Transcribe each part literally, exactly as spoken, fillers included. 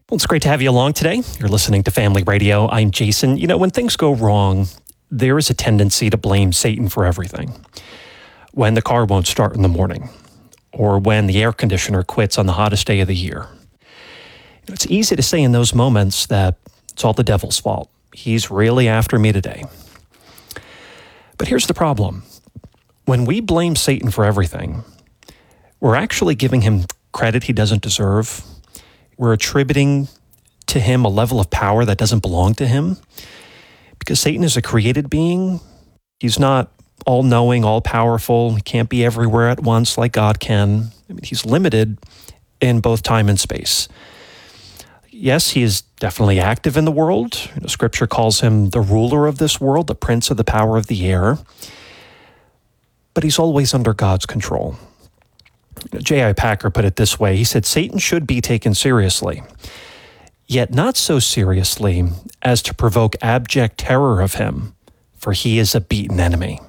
Well, it's great to have you along today. You're listening to Family Radio. I'm Jason. You know, when things go wrong, there is a tendency to blame Satan for everything. When the car won't start in the morning, or when the air conditioner quits on the hottest day of the year. It's easy to say in those moments that it's all the devil's fault. He's really after me today. But here's the problem. When we blame Satan for everything, we're actually giving him credit he doesn't deserve. We're attributing to him a level of power that doesn't belong to him. Because Satan is a created being. He's not all-knowing, all-powerful. He can't be everywhere at once like God can. I mean, he's limited in both time and space. Yes, he is definitely active in the world. You know, Scripture calls him the ruler of this world, the prince of the power of the air. But he's always under God's control. J I Packer put it this way. He said, Satan should be taken seriously, yet not so seriously as to provoke abject terror of him, for he is a beaten enemy.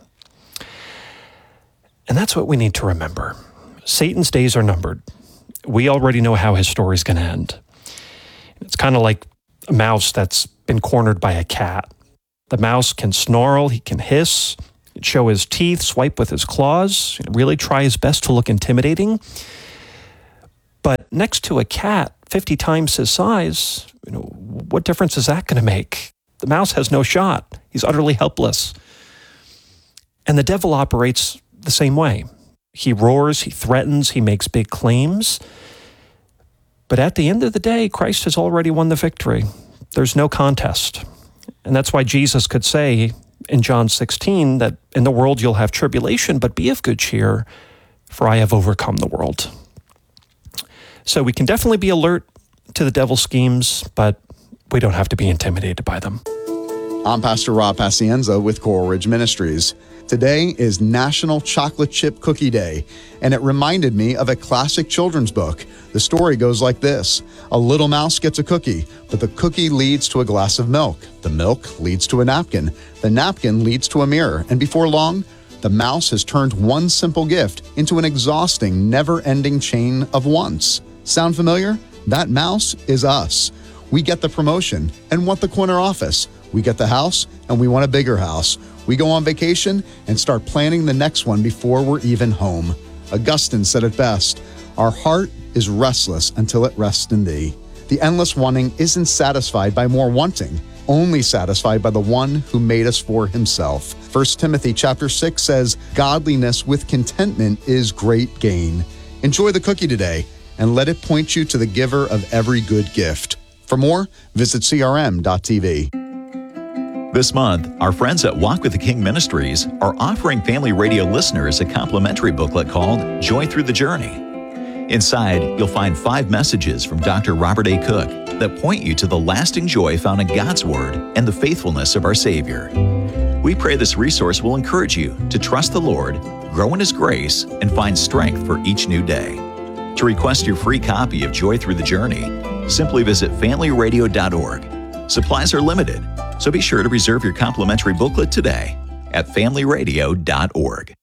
And that's what we need to remember. Satan's days are numbered. We already know how his story's going to end. It's kind of like a mouse that's been cornered by a cat. The mouse can snarl, he can hiss, show his teeth, swipe with his claws, really try his best to look intimidating. But next to a cat fifty times his size, you know, what difference is that going to make? The mouse has no shot. He's utterly helpless. And the devil operates the same way. He roars, he threatens, he makes big claims. But at the end of the day, Christ has already won the victory. There's no contest. And that's why Jesus could say in John sixteen that in the world you'll have tribulation, but be of good cheer, for I have overcome the world. So we can definitely be alert to the devil's schemes, but we don't have to be intimidated by them. I'm Pastor Rob Pacienza with Coral Ridge Ministries. Today is National Chocolate Chip Cookie Day, and it reminded me of a classic children's book. The story goes like this. A little mouse gets a cookie, but the cookie leads to a glass of milk. The milk leads to a napkin. The napkin leads to a mirror, and before long, the mouse has turned one simple gift into an exhausting, never-ending chain of wants. Sound familiar? That mouse is us. We get the promotion and want the corner office. We get the house and we want a bigger house. We go on vacation and start planning the next one before we're even home. Augustine said it best, our heart is restless until it rests in thee. The endless wanting isn't satisfied by more wanting, only satisfied by the one who made us for himself. First Timothy chapter six says, godliness with contentment is great gain. Enjoy the cookie today and let it point you to the giver of every good gift. For more, visit c r m dot t v. This month, our friends at Walk with the King Ministries are offering Family Radio listeners a complimentary booklet called Joy Through the Journey. Inside, you'll find five messages from Doctor Robert A. Cook that point you to the lasting joy found in God's Word and the faithfulness of our Savior. We pray this resource will encourage you to trust the Lord, grow in His grace, and find strength for each new day. To request your free copy of Joy Through the Journey, simply visit family radio dot org. Supplies are limited, so be sure to reserve your complimentary booklet today at family radio dot org.